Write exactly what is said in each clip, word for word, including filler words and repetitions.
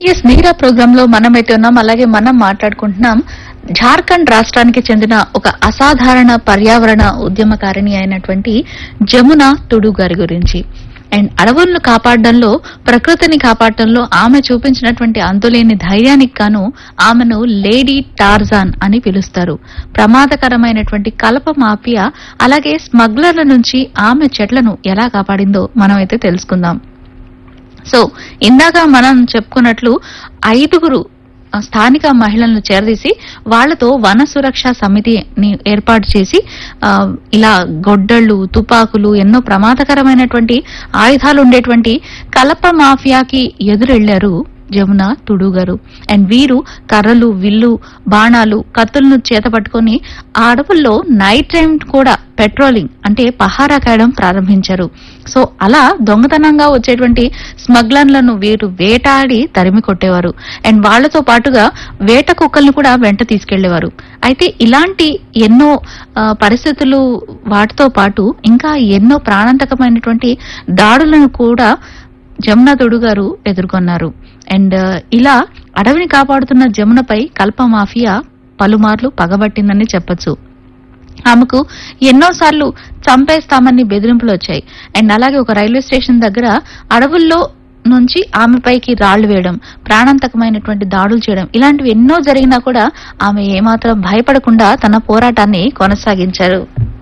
Yes మీరా programme లో మనం అయితే ఉన్నాం. అలాగే మనం మాట్లాడుకుంటున్నాం జార్ఖండ్ రాష్ట్రానికి చెందిన ఒక అసాధారణ పర్యావరణ ఉద్యమకారిణి అయినటువంటి జమున తుడు గారి గురించి. అండ్ అడవులను కాపాడడంలో, ప్రకృతిని కాపాడడంలో ఆమె చూపించినటువంటి అంతులేని ధైర్యానికి గాను ఆమెను లేడీ టార్జాన్ అని పిలుస్తారు. ప్రమాదకరమైనటువంటి కలప మాఫియా అలాగే స్మగ్లర్ల నుంచి ఆమె చెట్లను ఎలా కాపాడిందో మనం అయితే తెలుసుకుందాం. సో ఇందాక మనం చెప్పుకున్నట్లు ఐదుగురు స్థానిక మహిళలను చేరదీసి వాళ్లతో వన సురక్ష సమితిని ఏర్పాటు చేసి ఆ, ఇలా గొడ్డళ్లు, తుపాకులు, ఎన్నో ప్రమాదకరమైనటువంటి ఆయుధాలు ఉండేటువంటి కలప మాఫియాకి ఎదురెళ్లారు జమున తుడు గారు. అండ్ వీరు కర్రలు, విల్లు, బాణాలు, కత్తులను చేత పట్టుకుని ఆ అడవుల్లో నైట్ టైం కూడా పెట్రోలింగ్ అంటే పహారా కాయడం ప్రారంభించారు. సో అలా దొంగతనంగా వచ్చేటువంటి స్మగ్లర్లను వీరు వేటాడి తరిమి కొట్టేవారు. అండ్ వాళ్లతో పాటుగా వేట కుక్కలను కూడా వెంట తీసుకెళ్లేవారు. అయితే ఇలాంటి ఎన్నో ఆ, పరిస్థితులు వాటితో పాటు ఇంకా ఎన్నో ప్రాణాంతకమైనటువంటి దాడులను కూడా జమున తుడు గారు ఎదుర్కొన్నారు. అండ్ ఇలా అడవిని కాపాడుతున్న జమునపై కల్ప మాఫియా పలుమార్లు పగబట్టిందని చెప్పొచ్చు. ఆమెకు ఎన్నోసార్లు చంపేస్తామని బెదిరింపులు వచ్చాయి. అండ్ అలాగే ఒక రైల్వే స్టేషన్ దగ్గర అడవుల్లో నుంచి ఆమెపైకి రాళ్లు వేయడం, ప్రాణాంతకమైనటువంటి దాడులు చేయడం, ఇలాంటివి ఎన్నో జరిగినా కూడా ఆమె ఏమాత్రం భయపడకుండా తన పోరాటాన్ని కొనసాగించారు.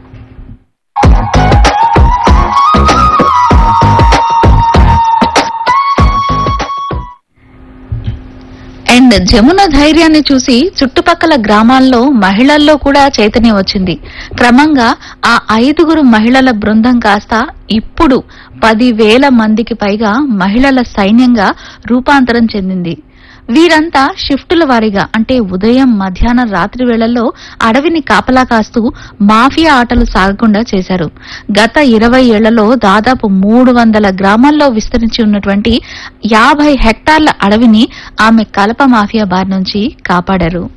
అండ్ జమున ధైర్యాన్ని చూసి చుట్టుపక్కల గ్రామాల్లో మహిళల్లో కూడా చైతన్యం వచ్చింది. క్రమంగా ఆ ఐదుగురు మహిళల బృందం కాస్త ఇప్పుడు పదివేల మందికి పైగా మహిళల సైన్యంగా రూపాంతరం చెందింది. వీరంతా షిఫ్టుల వారీగా అంటే ఉదయం, మధ్యాహ్నం, రాత్రి వేళల్లో అడవిని కాపలా కాస్తూ మాఫియా ఆటలు సాగకుండా చేశారు. గత ఇరవై ఏళ్లలో దాదాపు మూడు వందల గ్రామాల్లో విస్తరించి ఉన్నటువంటి యాభై హెక్టార్ల అడవిని ఆమె కలప మాఫియా బారి నుంచి కాపాడారు.